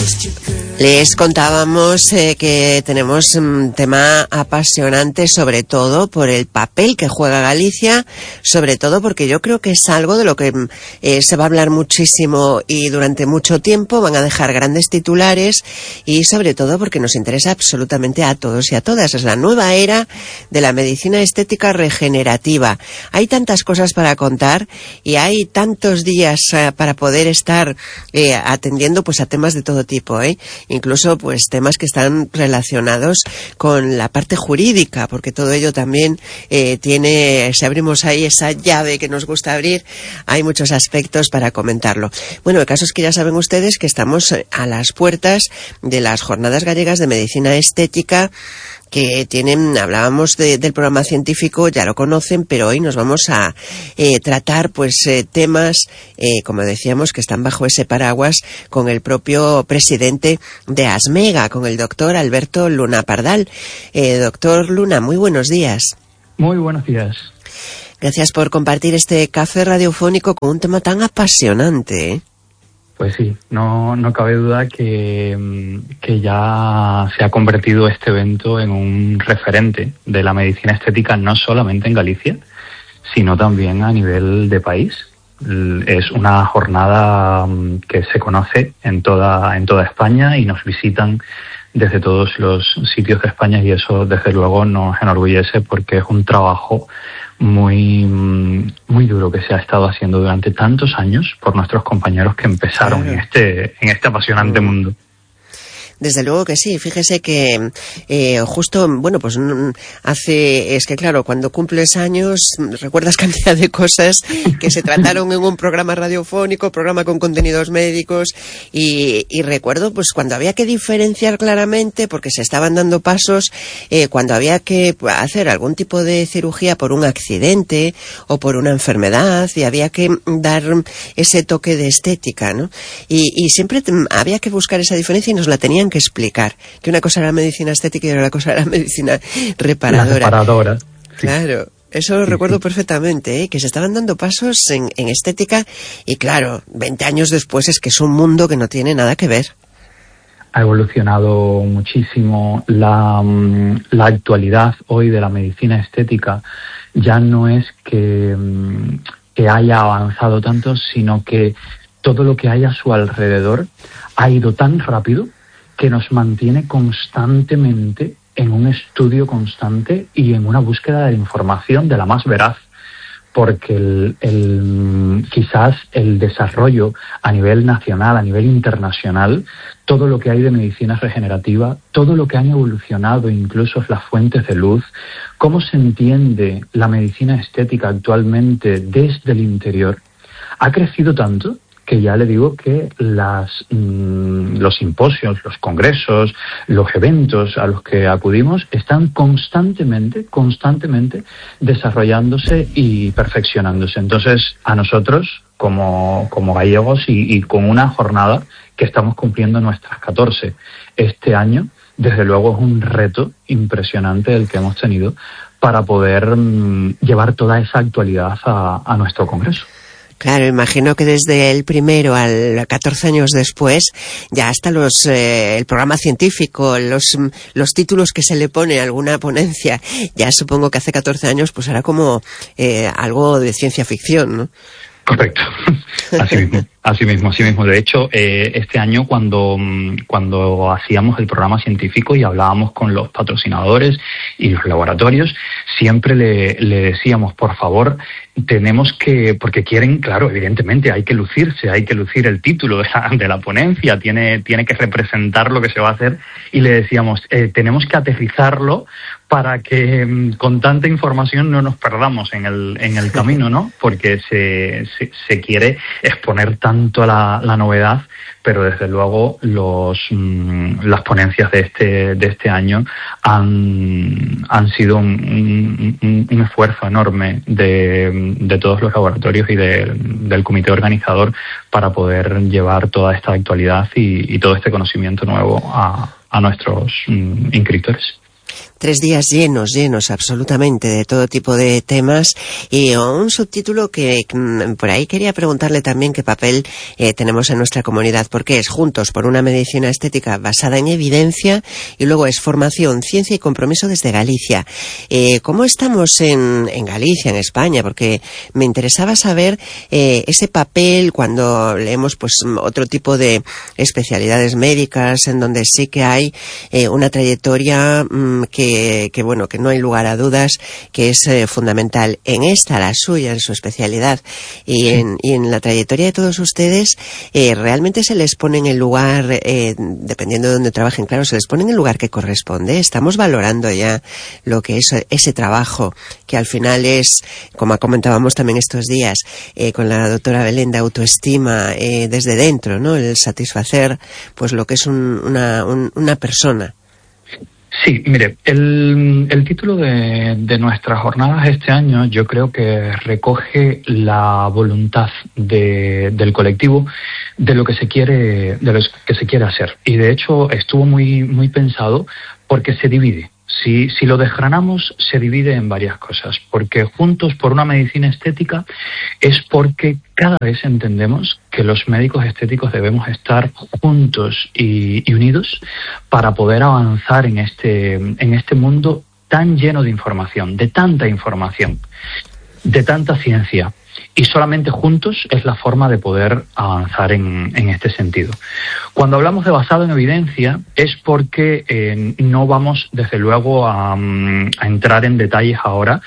Les contábamos que tenemos un tema apasionante, sobre todo por el papel que juega Galicia, sobre todo porque yo creo que es algo de lo que se va a hablar muchísimo y durante mucho tiempo, van a dejar grandes titulares y sobre todo porque nos interesa absolutamente a todos y a todas. Es la nueva era de la medicina estética regenerativa. Hay tantas cosas para contar y hay tantos días para poder estar atendiendo pues a temas de todo tipo, incluso pues temas que están relacionados con la parte jurídica, porque todo ello también tiene, si abrimos ahí esa llave que nos gusta abrir, hay muchos aspectos para comentarlo. Bueno, el caso es que ya saben ustedes que estamos a las puertas de las Jornadas Gallegas de Medicina Estética, que tienen, hablábamos del programa científico, ya lo conocen, pero hoy nos vamos a tratar pues temas, como decíamos, que están bajo ese paraguas con el propio presidente de ASMEGA, con el doctor Alberto Luna Pardal. Doctor Luna, muy buenos días. Muy buenos días. Gracias por compartir este café radiofónico con un tema tan apasionante, Pues sí, no cabe duda que ya se ha convertido este evento en un referente de la medicina estética, no solamente en Galicia, sino también a nivel de país. Es una jornada que se conoce en toda España y nos visitan desde todos los sitios de España, y eso desde luego nos enorgullece porque es un trabajo muy duro que se ha estado haciendo durante tantos años por nuestros compañeros que empezaron en este apasionante mundo. Desde luego que sí. Fíjese que justo, bueno, pues es que claro, cuando cumples años recuerdas cantidad de cosas que se trataron en un programa radiofónico, programa con contenidos médicos, y recuerdo pues cuando había que diferenciar claramente, porque se estaban dando pasos, cuando había que hacer algún tipo de cirugía por un accidente o por una enfermedad, y había que dar ese toque de estética, ¿no? Y siempre había que buscar esa diferencia y nos la tenían que explicar, que una cosa era la medicina estética y otra cosa era la medicina reparadora. La reparadora. Sí. Claro, eso lo recuerdo perfectamente, que se estaban dando pasos en estética, y claro, 20 años después es que es un mundo que no tiene nada que ver. Ha evolucionado muchísimo. La actualidad hoy de la medicina estética ya no es que haya avanzado tanto, sino que todo lo que hay a su alrededor ha ido tan rápido que nos mantiene constantemente en un estudio constante y en una búsqueda de información de la más veraz, porque quizás el desarrollo a nivel nacional, a nivel internacional, todo lo que hay de medicina regenerativa, todo lo que han evolucionado, incluso las fuentes de luz, cómo se entiende la medicina estética actualmente desde el interior, ha crecido tanto que ya le digo que los simposios, los congresos, los eventos a los que acudimos están constantemente desarrollándose y perfeccionándose. Entonces, a nosotros, como gallegos y con una jornada que estamos cumpliendo nuestras 14 este año, desde luego es un reto impresionante el que hemos tenido para poder llevar toda esa actualidad a nuestro congreso. Claro, imagino que desde el primero al 14 años después, ya hasta el programa científico, los títulos que se le pone a alguna ponencia, ya supongo que hace 14 años pues era como algo de ciencia ficción, ¿no? Correcto, así mismo. De hecho, este año cuando hacíamos el programa científico y hablábamos con los patrocinadores y los laboratorios, siempre le decíamos, por favor, tenemos que, porque quieren, claro, evidentemente hay que lucirse, hay que lucir el título de la ponencia, tiene que representar lo que se va a hacer, y le decíamos, tenemos que aterrizarlo para que con tanta información no nos perdamos en el camino, ¿no? Porque se quiere exponer tanto la novedad, pero desde luego las ponencias de este año han sido un esfuerzo enorme de todos los laboratorios y del comité organizador para poder llevar toda esta actualidad y todo este conocimiento nuevo a nuestros inscriptores. 3 días llenos absolutamente de todo tipo de temas, y un subtítulo que por ahí quería preguntarle también qué papel tenemos en nuestra comunidad, porque es Juntos por una medicina estética basada en evidencia, y luego es Formación, Ciencia y Compromiso desde Galicia. ¿Cómo estamos en Galicia, en España? Porque me interesaba saber ese papel cuando leemos pues otro tipo de especialidades médicas en donde sí que hay una trayectoria que no hay lugar a dudas que es fundamental. En esta, la suya, en su especialidad y en la trayectoria de todos ustedes, realmente se les pone en el lugar, dependiendo de donde trabajen, claro, se les pone en el lugar que corresponde. Estamos valorando ya lo que es ese trabajo, que al final es, como comentábamos también estos días con la doctora Belén, de autoestima desde dentro, ¿no? El satisfacer pues lo que es una persona. Sí, mire, el título de nuestras jornadas este año yo creo que recoge la voluntad del colectivo de lo que se quiere hacer, y de hecho estuvo muy pensado porque se divide. Si lo desgranamos, se divide en varias cosas, porque Juntos por una medicina estética es porque cada vez entendemos que los médicos estéticos debemos estar juntos y unidos para poder avanzar en este mundo tan lleno de información, de tanta ciencia. Y solamente juntos es la forma de poder avanzar en este sentido. Cuando hablamos de basado en evidencia es porque no vamos, desde luego, a entrar en detalles ahora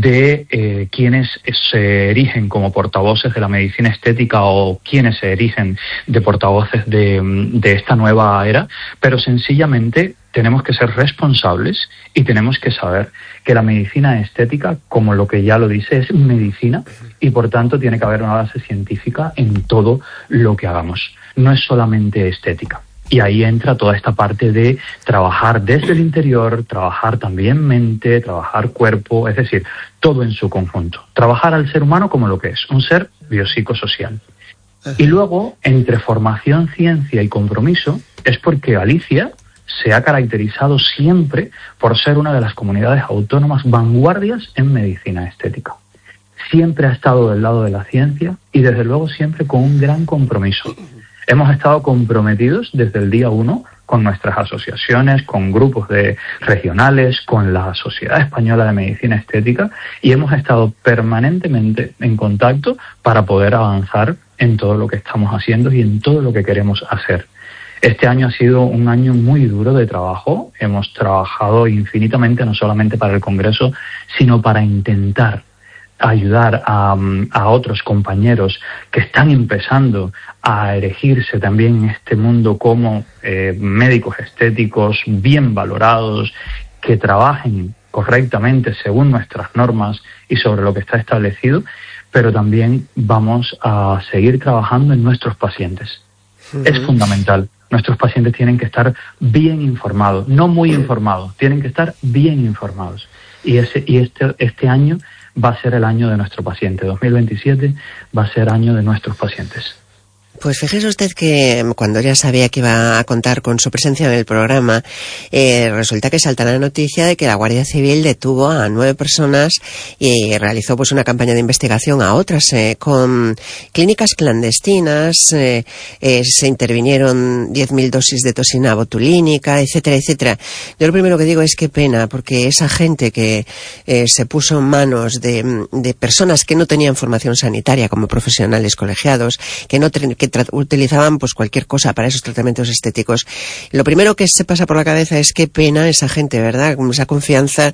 de quienes se erigen como portavoces de la medicina estética o quienes se erigen de portavoces de esta nueva era, pero sencillamente tenemos que ser responsables y tenemos que saber que la medicina estética, como lo que ya lo dice, es medicina, y por tanto tiene que haber una base científica en todo lo que hagamos. No es solamente estética. Y ahí entra toda esta parte de trabajar desde el interior, trabajar también mente, trabajar cuerpo, es decir, todo en su conjunto. Trabajar al ser humano como lo que es, un ser biopsicosocial. Y luego, entre formación, ciencia y compromiso, es porque Galicia se ha caracterizado siempre por ser una de las comunidades autónomas vanguardias en medicina estética. Siempre ha estado del lado de la ciencia y desde luego siempre con un gran compromiso. Hemos estado comprometidos desde el día 1 con nuestras asociaciones, con grupos regionales, con la Sociedad Española de Medicina Estética, y hemos estado permanentemente en contacto para poder avanzar en todo lo que estamos haciendo y en todo lo que queremos hacer. Este año ha sido un año muy duro de trabajo. Hemos trabajado infinitamente, no solamente para el Congreso, sino para intentar ayudar a otros compañeros que están empezando a erigirse también en este mundo como médicos estéticos bien valorados, que trabajen correctamente según nuestras normas y sobre lo que está establecido, pero también vamos a seguir trabajando en nuestros pacientes. Es fundamental. Nuestros pacientes tienen que estar bien informados, no muy informados, tienen que estar bien informados. Y este año va a ser el año de nuestro paciente. 2027 va a ser año de nuestros pacientes. Pues fíjese usted que cuando ya sabía que iba a contar con su presencia en el programa, resulta que salta la noticia de que la Guardia Civil detuvo a 9 personas y realizó pues una campaña de investigación a otras con clínicas clandestinas, se intervinieron 10.000 dosis de toxina botulínica, etcétera, etcétera. Yo lo primero que digo es qué pena, porque esa gente que se puso en manos de personas que no tenían formación sanitaria como profesionales colegiados, que utilizaban pues cualquier cosa para esos tratamientos estéticos. Lo primero que se pasa por la cabeza es qué pena esa gente, ¿verdad? Con esa confianza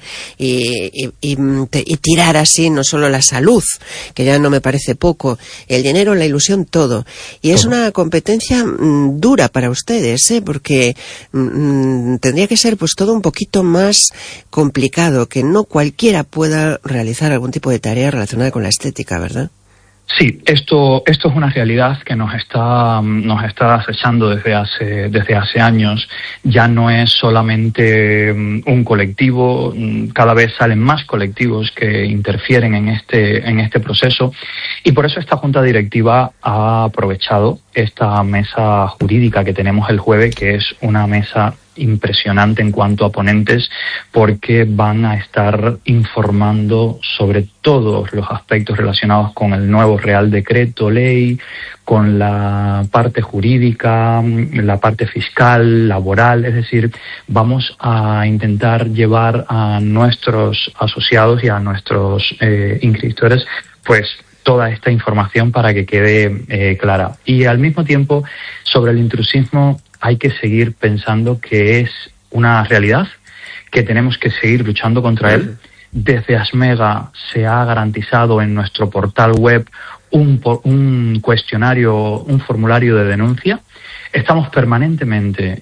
y tirar así no solo la salud, que ya no me parece poco, el dinero, la ilusión, todo. Y es una competencia dura para ustedes, porque tendría que ser pues todo un poquito más complicado, que no cualquiera pueda realizar algún tipo de tarea relacionada con la estética, ¿verdad? Sí, esto es una realidad que nos está acechando desde hace años. Ya no es solamente un colectivo, cada vez salen más colectivos que interfieren en este proceso, y por eso esta Junta Directiva ha aprovechado esta mesa jurídica que tenemos el jueves, que es una mesa impresionante en cuanto a ponentes, porque van a estar informando sobre todos los aspectos relacionados con el nuevo Real Decreto Ley, con la parte jurídica, la parte fiscal, laboral. Es decir, vamos a intentar llevar a nuestros asociados y a nuestros inscriptores pues toda esta información para que quede clara. Y al mismo tiempo, sobre el intrusismo, hay que seguir pensando que es una realidad, que tenemos que seguir luchando contra él. Desde Asmega se ha garantizado en nuestro portal web un cuestionario, un formulario de denuncia. Estamos permanentemente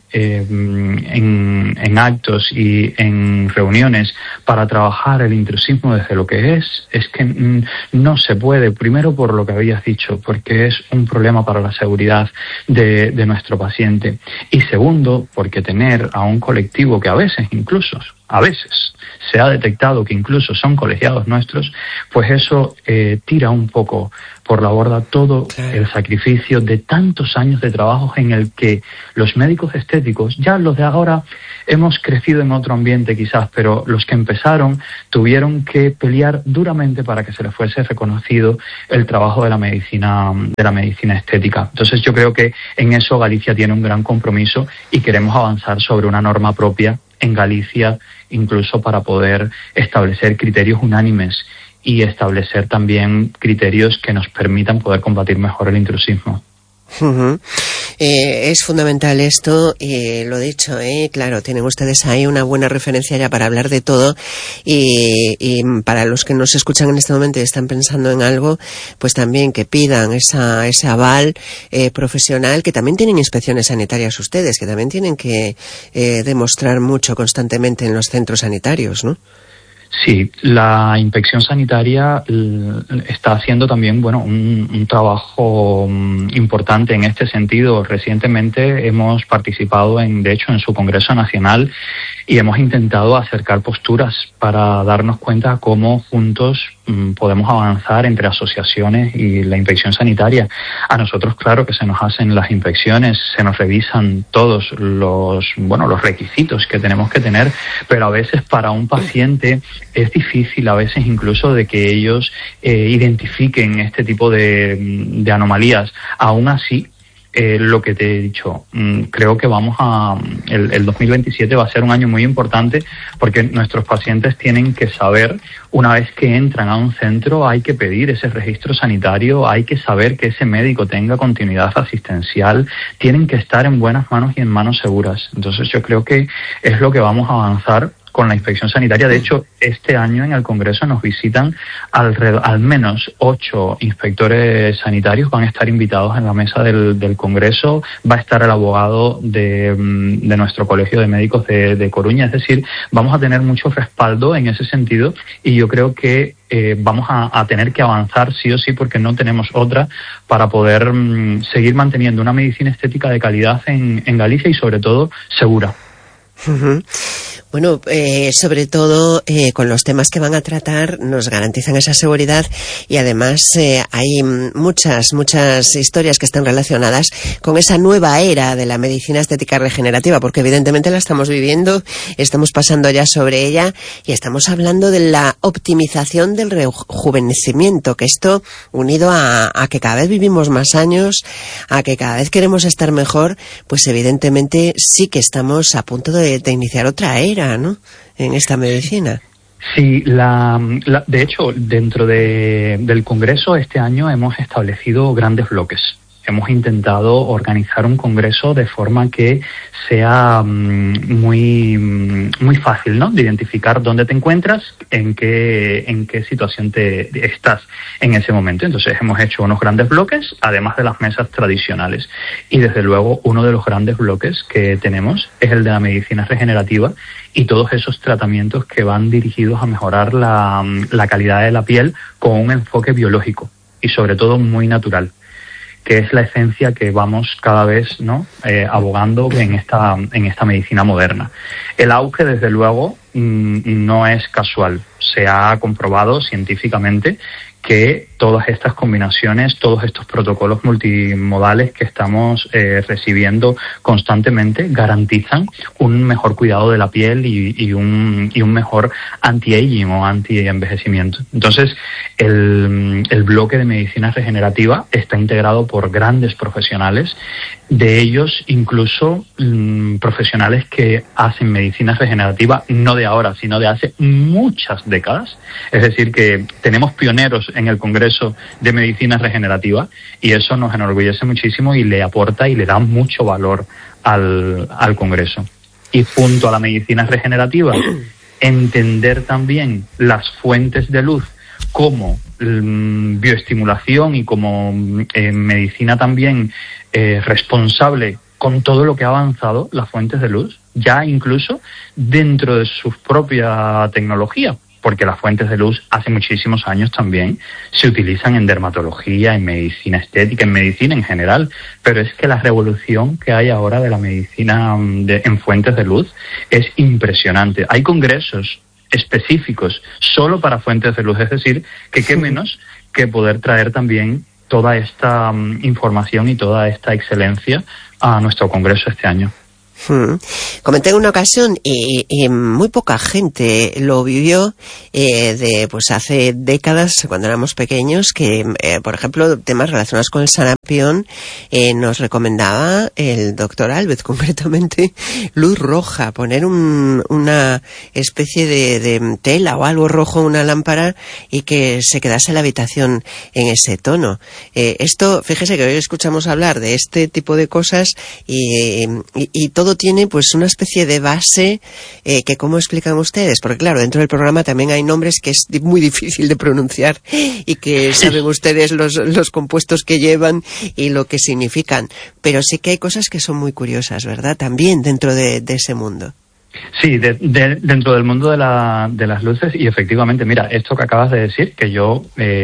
en actos y en reuniones para trabajar el intrusismo desde lo que es que no se puede, primero por lo que habías dicho, porque es un problema para la seguridad de nuestro paciente, y segundo, porque tener a un colectivo que a veces se ha detectado que incluso son colegiados nuestros, pues eso tira un poco por la borda todo el sacrificio de tantos años de trabajo en el que los médicos estéticos, ya los de ahora hemos crecido en otro ambiente quizás, pero los que empezaron tuvieron que pelear duramente para que se les fuese reconocido el trabajo de la medicina estética. Entonces yo creo que en eso Galicia tiene un gran compromiso y queremos avanzar sobre una norma propia en Galicia, incluso para poder establecer criterios unánimes y establecer también criterios que nos permitan poder combatir mejor el intrusismo. Es fundamental esto, y lo dicho, claro, tienen ustedes ahí una buena referencia ya para hablar de todo, y para los que nos escuchan en este momento y están pensando en algo, pues también que pidan ese aval profesional, que también tienen inspecciones sanitarias ustedes, que también tienen que demostrar mucho constantemente en los centros sanitarios, ¿no? Sí, la inspección sanitaria está haciendo también, un trabajo importante en este sentido. Recientemente hemos participado de hecho, en su Congreso Nacional, y hemos intentado acercar posturas para darnos cuenta cómo juntos podemos avanzar entre asociaciones y la inspección sanitaria. A nosotros, claro, que se nos hacen las inspecciones, se nos revisan todos los requisitos que tenemos que tener, pero a veces para un paciente es difícil, a veces incluso, de que ellos identifiquen este tipo de anomalías. Aún así, lo que te he dicho, creo que el 2027 va a ser un año muy importante, porque nuestros pacientes tienen que saber, una vez que entran a un centro, hay que pedir ese registro sanitario, hay que saber que ese médico tenga continuidad asistencial, tienen que estar en buenas manos y en manos seguras. Entonces yo creo que es lo que vamos a avanzar con la inspección sanitaria. De hecho, este año en el Congreso nos visitan al menos 8 inspectores sanitarios. Van a estar invitados en la mesa del Congreso. Va a estar el abogado de nuestro Colegio de Médicos de Coruña. Es decir, vamos a tener mucho respaldo en ese sentido, y yo creo que vamos a tener que avanzar sí o sí, porque no tenemos otra, para poder seguir manteniendo una medicina estética de calidad en Galicia, y sobre todo segura. Bueno, sobre todo con los temas que van a tratar nos garantizan esa seguridad, y además hay muchas historias que están relacionadas con esa nueva era de la medicina estética regenerativa, porque evidentemente la estamos viviendo, estamos pasando ya sobre ella, y estamos hablando de la optimización del rejuvenecimiento, que esto, unido a que cada vez vivimos más años, a que cada vez queremos estar mejor, pues evidentemente sí que estamos a punto de iniciar otra era, ¿no?, en esta medicina. Sí, de hecho, dentro del Congreso este año hemos establecido grandes bloques. Hemos intentado organizar un congreso de forma que sea muy fácil, ¿no?, de identificar dónde te encuentras, en qué situación estás en ese momento. Entonces hemos hecho unos grandes bloques, además de las mesas tradicionales. Y desde luego uno de los grandes bloques que tenemos es el de la medicina regenerativa, y todos esos tratamientos que van dirigidos a mejorar la calidad de la piel con un enfoque biológico y sobre todo muy natural, que es la esencia que vamos cada vez, ¿no?, abogando en esta medicina moderna. El auge, desde luego, no es casual. Se ha comprobado científicamente que todas estas combinaciones, todos estos protocolos multimodales que estamos recibiendo constantemente garantizan un mejor cuidado de la piel y un mejor anti-aging o anti-envejecimiento. Entonces, el bloque de medicina regenerativa está integrado por grandes profesionales, de ellos incluso profesionales que hacen medicina regenerativa no de ahora, sino de hace muchas décadas. Es decir, que tenemos pioneros en el Congreso de Medicina Regenerativa y eso nos enorgullece muchísimo y le aporta y le da mucho valor al Congreso. Y junto a la medicina regenerativa, entender también las fuentes de luz como bioestimulación y como medicina también responsable con todo lo que ha avanzado las fuentes de luz, ya incluso dentro de su propia tecnología, porque las fuentes de luz hace muchísimos años también se utilizan en dermatología, en medicina estética, en medicina en general, pero es que la revolución que hay ahora de la medicina en fuentes de luz es impresionante. Hay congresos específicos solo para fuentes de luz, es decir, que qué menos que poder traer también toda esta información y toda esta excelencia a nuestro congreso este año. Comenté en una ocasión y muy poca gente lo vivió pues hace décadas cuando éramos pequeños que por ejemplo temas relacionados con el sarampión nos recomendaba el doctor Albert concretamente luz roja, poner una especie de tela o algo rojo en una lámpara y que se quedase la habitación en ese tono. Esto, fíjese que hoy escuchamos hablar de este tipo de cosas y todo tiene pues una especie de base que ¿cómo explican ustedes? Porque claro, dentro del programa también hay nombres que es muy difícil de pronunciar y que saben ustedes los compuestos que llevan y lo que significan, pero sí que hay cosas que son muy curiosas, ¿verdad? También dentro de ese mundo. Sí, dentro del mundo de las luces y efectivamente, mira, esto que acabas de decir, que yo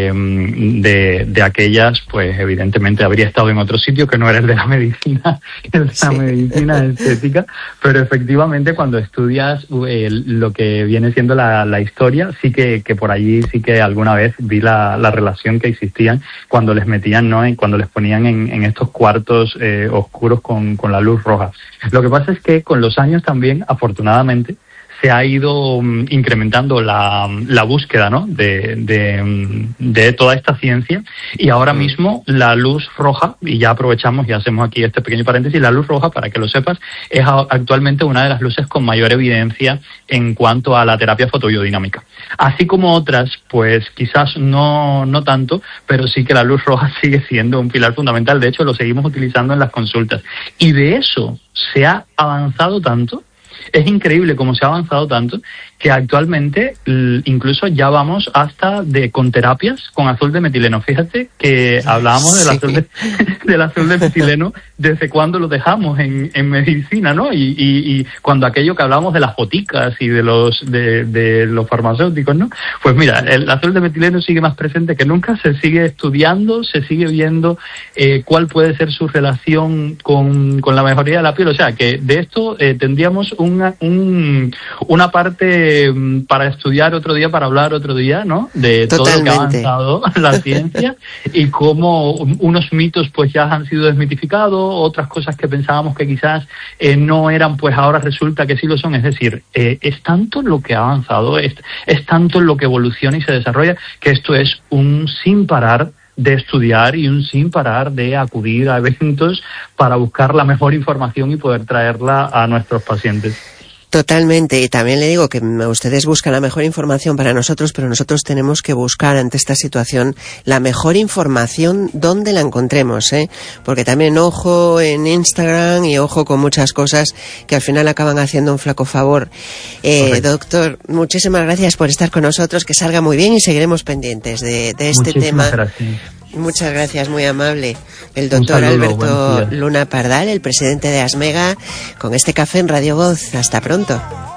de aquellas, pues evidentemente habría estado en otro sitio que no era el de la medicina, medicina estética, pero efectivamente cuando estudias lo que viene siendo la historia, sí que por allí sí que alguna vez vi la relación que existían cuando les metían, ¿no? Cuando les ponían en estos cuartos oscuros con la luz roja. Lo que pasa es que con los años también, afortunadamente, se ha ido incrementando la búsqueda, ¿no? de toda esta ciencia y ahora mismo la luz roja, y ya aprovechamos y hacemos aquí este pequeño paréntesis, la luz roja, para que lo sepas, es actualmente una de las luces con mayor evidencia en cuanto a la terapia fotobiodinámica. Así como otras, pues quizás no tanto, pero sí que la luz roja sigue siendo un pilar fundamental. De hecho, lo seguimos utilizando en las consultas. Y de eso se ha avanzado tanto. Es increíble cómo se ha avanzado tanto que actualmente incluso ya vamos hasta con terapias con azul de metileno. Fíjate que hablábamos del azul de metileno desde cuando lo dejamos en medicina, ¿no? Y cuando aquello que hablábamos de las boticas y de los farmacéuticos, ¿no? Pues mira, el azul de metileno sigue más presente que nunca, se sigue estudiando, se sigue viendo cuál puede ser su relación con la mejoría de la piel. O sea, que de esto tendríamos una parte para estudiar otro día, para hablar otro día, ¿no? De Totalmente. Todo lo que ha avanzado la ciencia y cómo unos mitos pues ya han sido desmitificados, otras cosas que pensábamos que quizás no eran, pues ahora resulta que sí lo son. Es decir, es tanto lo que ha avanzado, es tanto lo que evoluciona y se desarrolla, que esto es un sin parar de estudiar y un sin parar de acudir a eventos para buscar la mejor información y poder traerla a nuestros pacientes. Totalmente, y también le digo que ustedes buscan la mejor información para nosotros, pero nosotros tenemos que buscar ante esta situación la mejor información donde la encontremos, porque también ojo en Instagram y ojo con muchas cosas que al final acaban haciendo un flaco favor. Doctor, muchísimas gracias por estar con nosotros, que salga muy bien y seguiremos pendientes de este tema. Gracias. Muchas gracias, muy amable. El doctor Alberto Luna Pardal, el presidente de ASMEGA, con este café en Radio Voz. Hasta pronto.